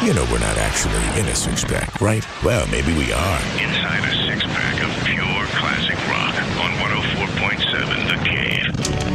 You know we're not actually in a six-pack, right? Well, maybe we are. Inside a six-pack of pure classic rock.